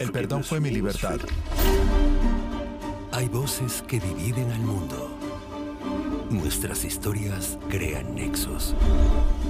El perdón fue mi libertad. Hay voces que dividen al mundo. Nuestras historias crean nexos.